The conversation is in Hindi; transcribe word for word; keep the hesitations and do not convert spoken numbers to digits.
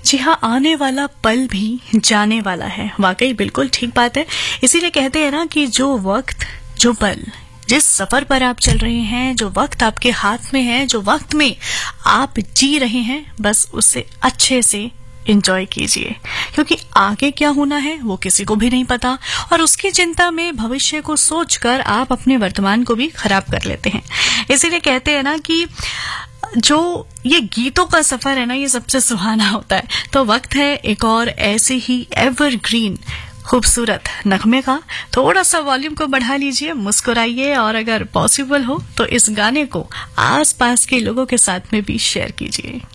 जी हाँ, आने वाला पल भी जाने वाला है। वाकई बिल्कुल ठीक बात है। इसीलिए कहते हैं ना कि जो वक्त, जो पल, जिस सफर पर आप चल रहे हैं, जो वक्त आपके हाथ में है, जो वक्त में आप जी रहे हैं, बस उसे अच्छे से एंजॉय कीजिए, क्योंकि आगे क्या होना है वो किसी को भी नहीं पता, और उसकी चिंता में भविष्य को सोचकर आप अपने वर्तमान को भी खराब कर लेते हैं। इसीलिए कहते हैं ना कि जो ये गीतों का सफर है ना, ये सबसे सुहाना होता है। तो वक्त है एक और ऐसे ही एवरग्रीन खूबसूरत नगमे का। थोड़ा सा वॉल्यूम को बढ़ा लीजिए, मुस्कुराइए, और अगर पॉसिबल हो तो इस गाने को आसपास के लोगों के साथ में भी शेयर कीजिए।